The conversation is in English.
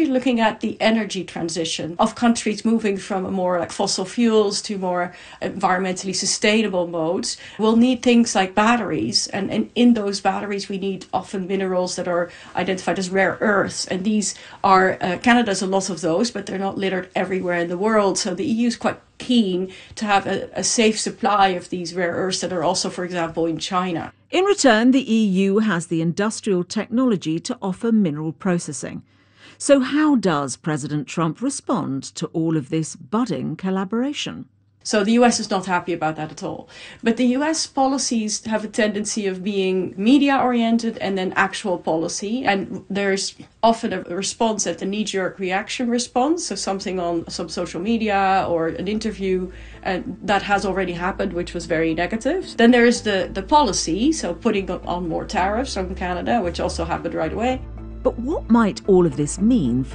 looking at the energy transition of countries moving from a more like fossil fuels to more environmentally sustainable modes. We'll need things like batteries, and in those batteries we need often minerals that are identified as rare earths, and these are Canada has a lot of those, but they're not littered everywhere in the world. So the EU is quite keen to have a safe supply of these rare earths that are also, for example, in China. In return, the EU has the industrial technology to offer mineral processing. So how does President Trump respond to all of this budding collaboration? So the US is not happy about that at all. But the US policies have a tendency of being media-oriented and then actual policy. And there's often a response at the knee-jerk reaction response, so something on some social media or an interview, and that has already happened, which was very negative. Then there is the policy, so putting on more tariffs on Canada, which also happened right away. But what might all of this mean for